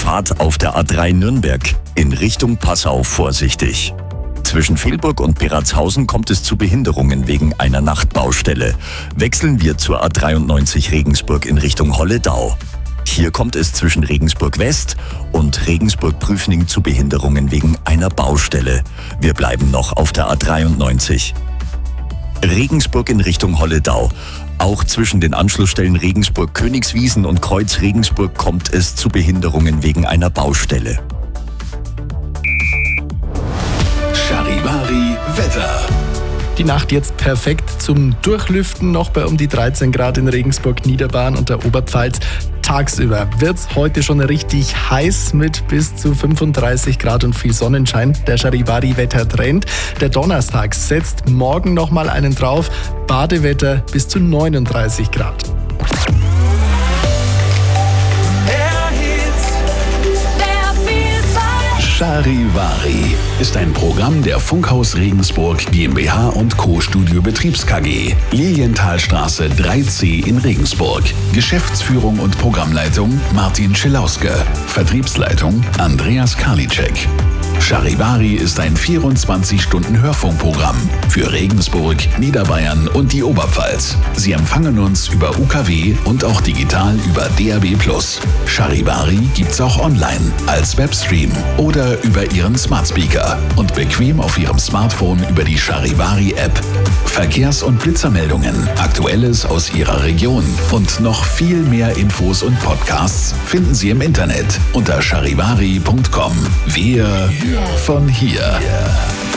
Fahrt auf der A3 Nürnberg in Richtung Passau vorsichtig. Zwischen Velburg und Peratshausen kommt es zu Behinderungen wegen einer Nachtbaustelle. Wechseln wir zur A93 Regensburg in Richtung Holledau. Hier kommt es zwischen Regensburg West und Regensburg-Prüfning zu Behinderungen wegen einer Baustelle. Wir bleiben noch auf der A93. Regensburg in Richtung Holledau. Auch zwischen den Anschlussstellen Regensburg-Königswiesen und Kreuz Regensburg kommt es zu Behinderungen wegen einer Baustelle. Charivari Wetter. Die Nacht jetzt perfekt zum Durchlüften, noch bei um die 13 Grad in Regensburg, Niederbayern und der Oberpfalz. Tagsüber wird's heute schon richtig heiß mit bis zu 35 Grad und viel Sonnenschein. Der Charivari-Wettertrend. Der Donnerstag setzt morgen nochmal einen drauf. Badewetter bis zu 39 Grad. Charivari ist ein Programm der Funkhaus Regensburg GmbH und Co. Studio Betriebs KG. Lilienthalstraße 3C in Regensburg. Geschäftsführung und Programmleitung Martin Schelauske. Vertriebsleitung Andreas Karliczek. Charivari ist ein 24-Stunden-Hörfunkprogramm für Regensburg, Niederbayern und die Oberpfalz. Sie empfangen uns über UKW und auch digital über DAB+. Charivari gibt's auch online als Webstream oder über Ihren Smartspeaker und bequem auf Ihrem Smartphone über die Charivari-App. Verkehrs- und Blitzermeldungen, Aktuelles aus Ihrer Region und noch viel mehr Infos und Podcasts finden Sie im Internet unter charivari.com. Wir von hier.